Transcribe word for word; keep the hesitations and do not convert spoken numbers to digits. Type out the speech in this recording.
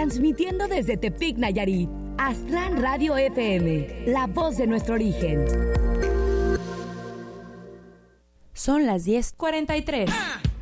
transmitiendo desde Tepic, Nayarit. Aztlán Radio F M, la voz de nuestro origen. Son las diez cuarenta y tres.